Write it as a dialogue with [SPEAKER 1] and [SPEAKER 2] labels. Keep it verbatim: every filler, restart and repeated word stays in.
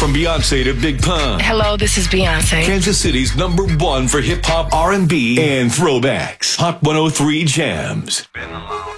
[SPEAKER 1] From Beyonce to Big Pun.
[SPEAKER 2] Hello, this is Beyonce.
[SPEAKER 1] Kansas City's number one for hip hop, R and B, and throwbacks. Hot one oh three Jams.
[SPEAKER 3] Been a long